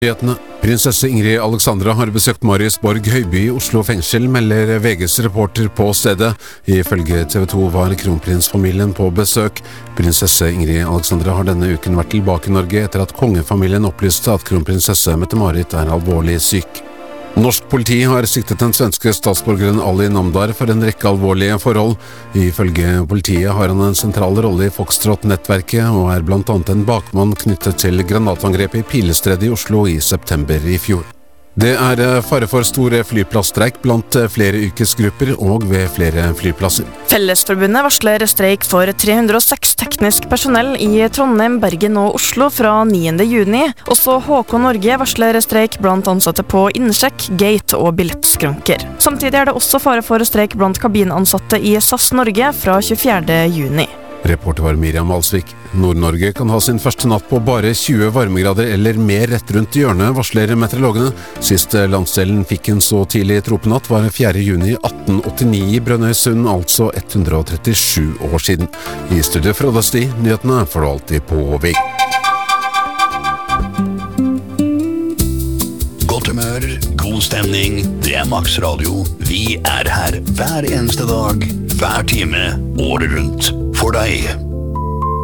Nyhetene. Prinsesse Ingrid Alexandra har besøkt Marius Borg Høiby i Oslo fengsel, melder VGs reporter på stedet. Ifølge TV 2 var kronprinsfamilien på besøk. Prinsesse Ingrid Alexandra har denne uken vært tilbake i Norge etter at kongefamilien opplyste at kronprinsesse Mette-Marit er alvorlig syk. Norsk politi har siktet den svenske statsborgeren Ali Namdar for en rekke alvorlige forhold. Ifølge politiet har han en sentral rolle i Foxtrot-nettverket og er blant annet en bakmann knyttet til granatangrepet i Pilestredet i Oslo i september i fjor. Det er fare for stor flyplassstreik blant flere yrkesgrupper og ved flere flyplasser. Fellesforbundet varsler streik for 306 teknisk personell i Trondheim, Bergen og Oslo fra 9. juni. Også HK Norge varsler streik blant ansatte på innsjekk, gate og billettskranker. Samtidig er det også fare for streik blant kabinansatte i SAS Norge fra 24. juni. Reporter var Miriam Alsvik. Nord-Norge kan ha sin første natt på bare 20 varmegrader eller mer rett rundt hjørnet, varsler meteorologene. Sist landsdelen fikk en så tidlig tropenatt var 4. juni 1889 i Brønnøysund, altså 137 år siden. I studio fra Døsti, nyhetene får du alltid på VG. Godt humør, god stemning, det er Max Radio. Vi er her hver eneste dag, hver time, året rundt. For deg.